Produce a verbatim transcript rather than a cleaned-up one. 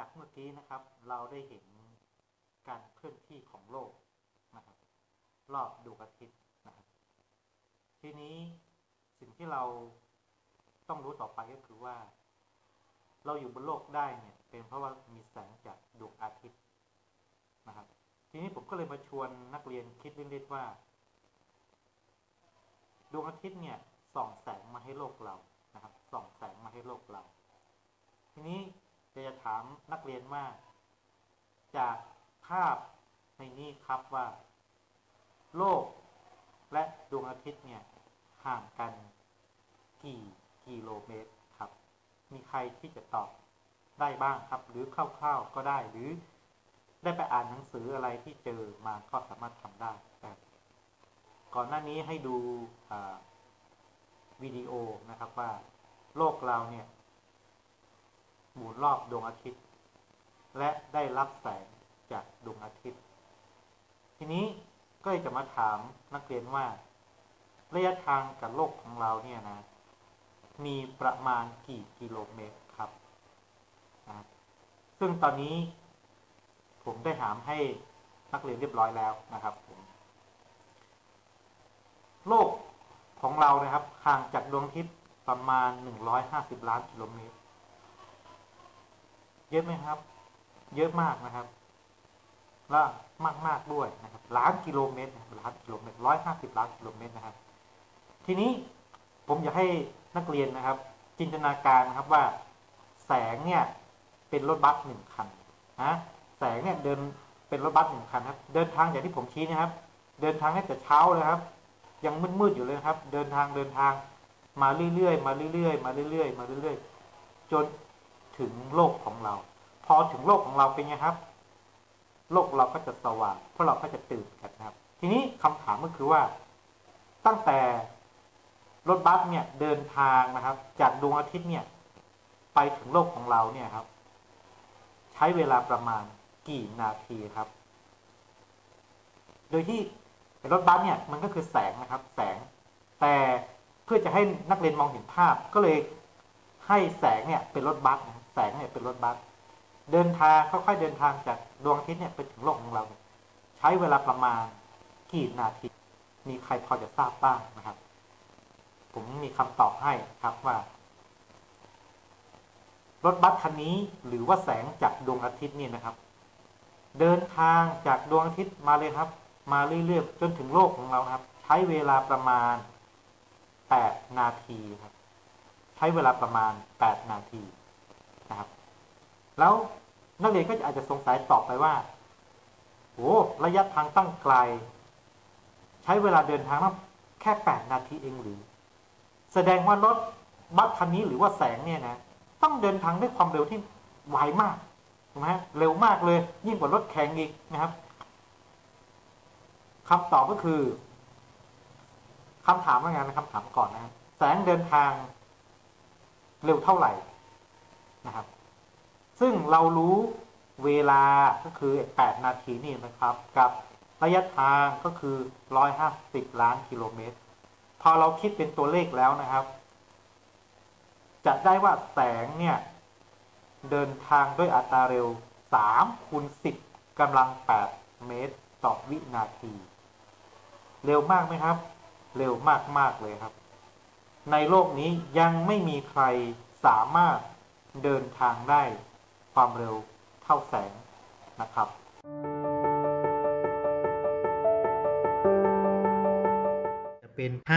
เมื่อกี้นะครับเราได้เห็นการเคลื่อนที่ของโลกนะครับรอบดวงอาทิตย์นะครับทีนี้สิ่งที่เราต้องรู้ต่อไปก็คือว่าเราอยู่บนโลกได้เนี่ยเป็นเพราะว่ามีแสงจากดวงอาทิตย์นะครับทีนี้ผมก็เลยมาชวนนักเรียนคิดเล่นๆว่าดวงอาทิตย์เนี่ยส่องแสงมาให้โลกเรานะครับส่องแสงมาให้โลกเราทีนี้จะถามนักเรียนว่าจากภาพในนี้ครับว่าโลกและดวงอาทิตย์เนี่ยห่างกันกี่กิโลเมตรครับมีใครที่จะตอบได้บ้างครับหรือคร่าวๆก็ได้หรือได้ไปอ่านหนังสืออะไรที่เจอมาก็สามารถทำได้แต่ก่อนหน้านี้ให้ดูวิดีโอนะครับว่าโลกเราเนี่ยหมุนรอบดวงอาทิตย์และได้รับแสงจากดวงอาทิตย์ทีนี้ก็จะมาถามนักเรียนว่าระยะทางกับโลกของเราเนี่ยนะมีประมาณกี่กิโลเมตรครับนะซึ่งตอนนี้ผมได้ถามให้นักเรียนเรียบร้อยแล้วนะครับผมโลกของเรานะครับห่างจากดวงอาทิตย์ประมาณหนึ่งร้อยห้าสิบล้านกิโลเมตรเยอะไหมครับเยอะมากนะครับและมากมากด้วยนะครับล้านกิโลเมตรล้านกิโลเมตรร้อยห้าสิบล้านกิโลเมตรนะครับทีนี้ผมอยากให้นักเรียนนะครับจินตนาการนะครับว่าแสงเนี่ยเป็นรถบัสหนึ่งคันนะแสงเนี่ยเดินเป็นรถบัสหนึ่งคันครับเดินทางอย่างที่ผมชี้นะครับเดินทางตั้งแต่เช้าเลยครับยังมืดๆอยู่เลยครับเดินทางเดินทางมาเรื่อยๆมาเรื่อยๆมาเรื่อยๆมาเรื่อยๆจนถึงโลกของเราพอถึงโลกของเราเป็นไงครับโลกเราก็จะสว่างเพราะเราก็จะตื่นกันนะครับทีนี้คำถามก็คือว่าตั้งแต่รถบัสเนี่ยเดินทางนะครับจากดวงอาทิตย์เนี่ยไปถึงโลกของเราเนี่ยครับใช้เวลาประมาณกี่นาทีครับโดยที่รถบัสเนี่ยมันก็คือแสงนะครับแสงแต่เพื่อจะให้นักเรียนมองเห็นภาพก็เลยให้แสงเนี่ยเป็นรถบัสแสงเนี่ยเป็นรถบัสเดินทางค่อยๆเดินทางจากดวงอาทิตย์เนี่ยไปถึงโลกของเราใช้เวลาประมาณกี่นาทีมีใครพอจะทราบบ้างนะครับผมมีคำตอบให้ครับว่ารถบัสคันนี้หรือว่าแสงจากดวงอาทิตย์นี่นะครับเดินทางจากดวงอาทิตย์มาเลยครับมาเรื่อยๆจนถึงโลกของเราครับใช้เวลาประมาณแปดนาทีครับใช้เวลาประมาณแปดนาทีนะครับแล้วนักเรียนก็อาจจะสงสัยตอบไปว่าโอ้ระยะทางตั้งไกลใช้เวลาเดินทางแค่แปดนาทีเองหรือแสดงว่ารถบัสคันนี้หรือว่าแสงเนี่ยนะต้องเดินทางด้วยความเร็วที่ไวมากถูกไหมฮะเร็วมากเลยยิ่งกว่ารถแข่งอีกนะครับคำตอบก็คือคำถามว่าไงนะคำถามก่อนนะแสงเดินทางเร็วเท่าไหร่นะครับซึ่งเรารู้เวลาก็คือแปดนาทีนี่นะครับกับระยะทางก็คือหนึ่งร้อยห้าสิบล้านกิโลเมตรพอเราคิดเป็นตัวเลขแล้วนะครับจะได้ว่าแสงเนี่ยเดินทางด้วยอัตราเร็วสามคูณสิบกำลังแปดเมตรต่อวินาทีเร็วมากไหมครับเร็วมากมากเลยครับในโลกนี้ยังไม่มีใครสามารถเดินทางได้ความเร็วเท่าแสงนะครับจะเป็น